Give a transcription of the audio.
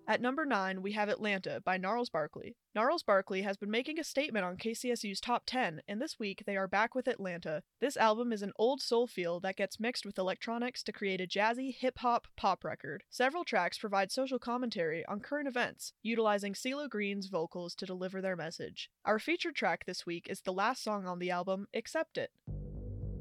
At number 9, we have Atlanta by Gnarls Barkley. Gnarls Barkley has been making a statement on KCSU's top 10, and this week they are back with Atlanta. This album is an old soul feel that gets mixed with electronics to create a jazzy, hip-hop pop record. Several tracks provide social commentary on current events, utilizing CeeLo Green's vocals to deliver their message. Our featured track this week is the last song on the album, Accept It.